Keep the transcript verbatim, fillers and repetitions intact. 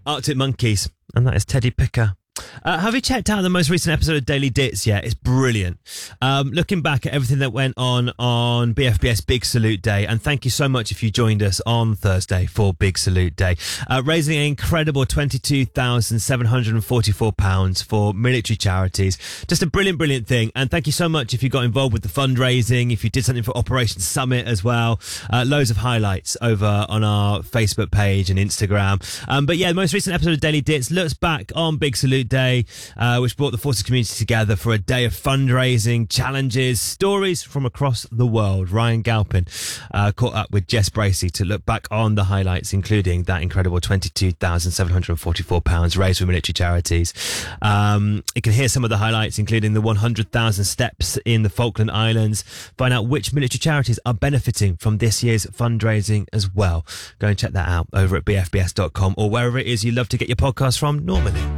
Arctic Monkeys, and that is Teddy Picker. Uh, have you checked out the most recent episode of Daily Dits yet? It's brilliant. Um, looking back at everything that went on on B F B S Big Salute Day, and thank you so much if you joined us on Thursday for Big Salute Day, uh, raising an incredible twenty-two thousand seven hundred forty-four pounds for military charities. Just a brilliant, brilliant thing. And thank you so much if you got involved with the fundraising, if you did something for Operation Summit as well. Uh, loads of highlights over on our Facebook page and Instagram. Um, but yeah, the most recent episode of Daily Dits looks back on Big Salute Day, uh, which brought the Forces community together for a day of fundraising, challenges, stories from across the world. Ryan Galpin uh, caught up with Jess Bracey to look back on the highlights, including that incredible twenty-two thousand seven hundred forty-four pounds raised for military charities. Um, you can hear some of the highlights, including the one hundred thousand steps in the Falkland Islands. Find out which military charities are benefiting from this year's fundraising as well. Go and check that out over at b f b s dot com or wherever it is you love to get your podcast from normally.